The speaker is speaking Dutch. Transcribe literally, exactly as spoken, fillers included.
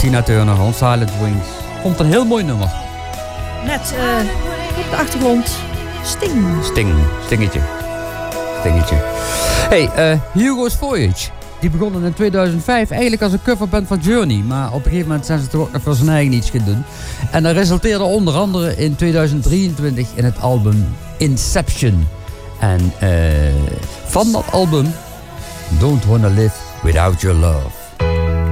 Tina Turner, On Silent Wings. Vond een heel mooi nummer. Net uh, op de achtergrond Sting. Sting, Stingetje. Stingetje. Hey, uh, Hugo's Voyage. Die begonnen in tweeduizend vijf eigenlijk als een coverband van Journey. Maar op een gegeven moment zijn ze toch ook nog voor zijn eigen iets gaan doen. En dat resulteerde onder andere in tweeduizend drieëntwintig in het album Inception. En uh, van dat album Don't Wanna Live Without Your Love.